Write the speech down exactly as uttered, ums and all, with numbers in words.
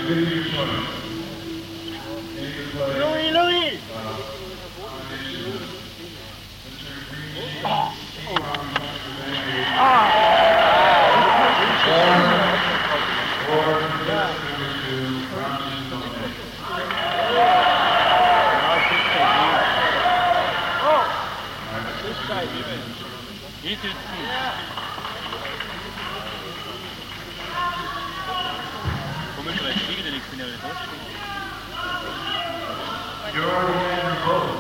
Louis, Louis! Ah! He did too. Komisch, weil ich kriege den nichts mehr. You're already in your boat.